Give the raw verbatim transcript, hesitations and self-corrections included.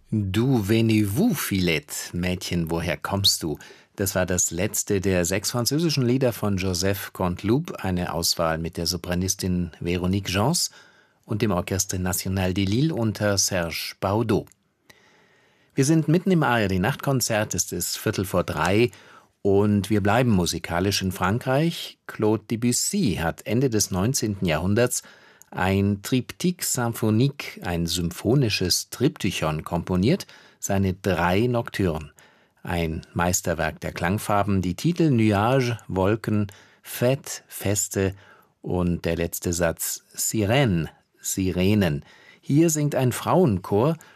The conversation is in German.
Du venez-vous, Filette, Mädchen, woher kommst du? Das war das letzte der sechs französischen Lieder von Joseph Canteloup, eine Auswahl mit der Sopranistin Véronique Gens und dem Orchestre National de Lille unter Serge Baudeau. Wir sind mitten im A R D-Nachtkonzert, es ist Viertel vor drei und wir bleiben musikalisch in Frankreich. Claude Debussy hat Ende des neunzehnten Jahrhunderts ein Triptyque symphonique, ein symphonisches Triptychon komponiert, seine drei Nocturnen. Ein Meisterwerk der Klangfarben, die Titel Nuage, Wolken, Fête, Feste und der letzte Satz Sirène, Sirenen. Hier singt ein Frauenchor